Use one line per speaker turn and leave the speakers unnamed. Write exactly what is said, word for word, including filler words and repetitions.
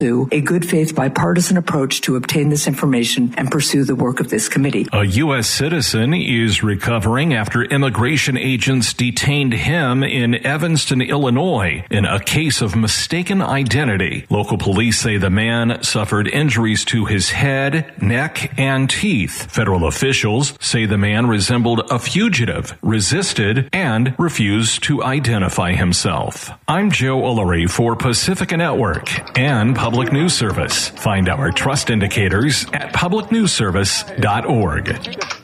a good faith bipartisan approach to obtain this information and pursue the work of this committee.
A U S citizen is recovering after immigration agents detained him in Evanston, Illinois, in a case of mistaken identity. Local police say the man suffered injuries to his head, neck, and teeth. Federal officials say the man resembled a fugitive, resisted, and refused to identify himself. I'm Joe Ullery for Pacifica Network and Public News Service. Find our trust indicators at public news service dot org.